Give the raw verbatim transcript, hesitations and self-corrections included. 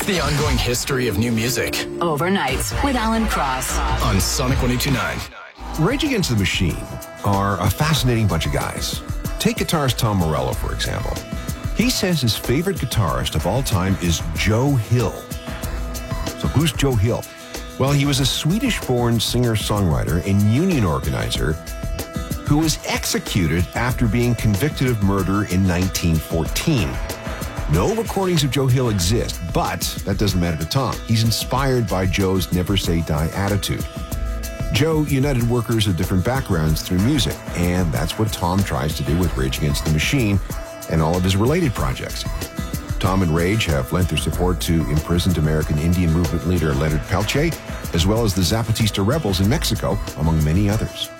the ongoing history of new music. Overnights with Alan Cross on Sonic one oh two point nine. Rage Against the Machine are a fascinating bunch of guys. Take guitarist Tom Morello, for example. He says his favorite guitarist of all time is Joe Hill. So who's Joe Hill? Well, he was a Swedish-born singer-songwriter and union organizer who was executed after being convicted of murder in nineteen fourteen. No recordings of Joe Hill exist, but that doesn't matter to Tom. He's inspired by Joe's never say die attitude. Joe united workers of different backgrounds through music, and that's what Tom tries to do with Rage Against the Machine and all of his related projects. Tom and Rage have lent their support to imprisoned American Indian movement leader Leonard Peltier, as well as the Zapatista rebels in Mexico, among many others.